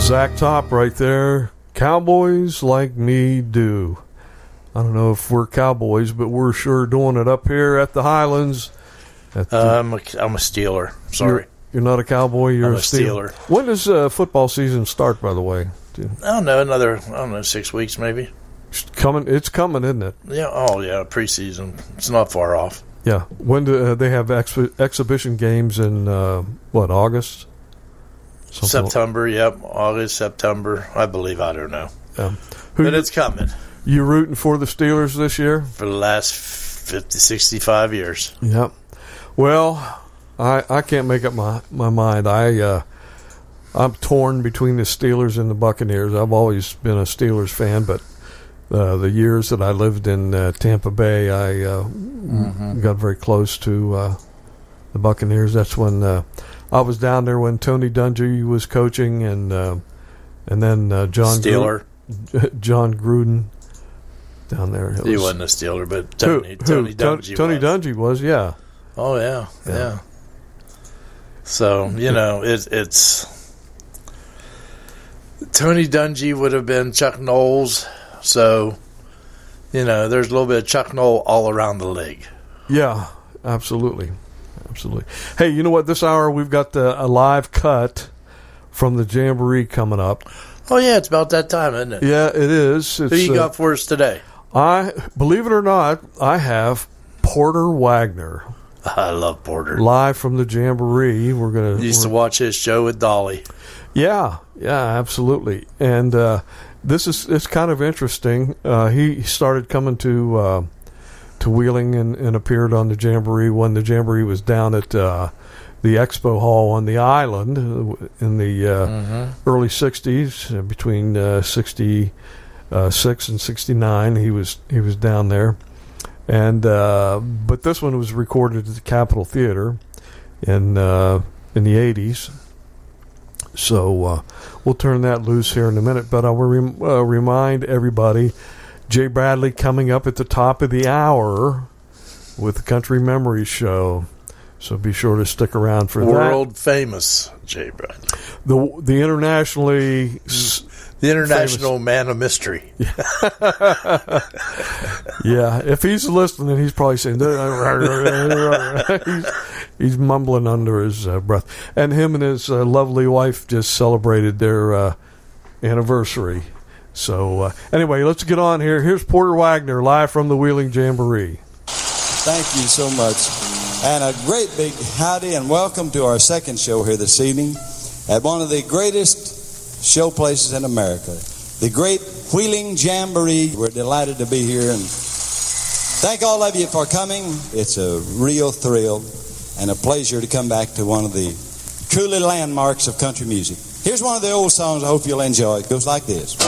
Zach Top right there. Cowboys like me do. I don't know if we're cowboys, but we're sure doing it up here at the Highlands. I'm a Steeler. Sorry. You're not a cowboy, you're I'm a Steeler. When does football season start, by the way? I don't know, 6 weeks maybe. It's coming, isn't it? Yeah, preseason. It's not far off. Yeah. When do they have exhibition games in, August? September, yep. August, September, I believe. I don't know. Yeah. But it's coming. You rooting for the Steelers this year? For the last 50, 65 years. Yep. Well, I can't make up my mind. I'm torn between the Steelers and the Buccaneers. I've always been a Steelers fan, but the years that I lived in Tampa Bay, I got very close to the Buccaneers. That's when I was down there when Tony Dungy was coaching, and then John Gruden down there. He wasn't a Steeler, but Tony Dungy was, yeah. Oh yeah. So it's Tony Dungy would have been Chuck Knowles. So there's a little bit of Chuck Noll all around the league. Yeah, absolutely. Hey, you know what? This hour we've got a live cut from the Jamboree coming up. Oh yeah, it's about that time, isn't it? Yeah, it is. Who you got for us today? Believe it or not, I have Porter Wagner. I love Porter. Live from the Jamboree. Used to watch his show with Dolly. Yeah, absolutely. And it's kind of interesting. He started coming to Wheeling and appeared on the Jamboree when the Jamboree was down at the Expo Hall on the island in the early 60s, between 66 and 69. He was down there. And but this one was recorded at the Capitol Theater in the 80s. So we'll turn that loose here in a minute. But I will remind everybody, Jay Bradley coming up at the top of the hour with the Country Memories Show. So be sure to stick around for world famous Jay Bradley, the internationally. The international famous man of mystery. Yeah, if he's listening, he's probably saying he's mumbling under his breath. And him and his lovely wife just celebrated their anniversary. So anyway, let's get on here. Here's Porter Wagner live from the Wheeling Jamboree. Thank you so much. And a great big howdy and welcome to our second show here this evening at one of the greatest show places in America, the great Wheeling Jamboree. We're delighted to be here and thank all of you for coming. It's a real thrill and a pleasure to come back to one of the truly landmarks of country music. Here's one of the old songs I hope you'll enjoy. It goes like this.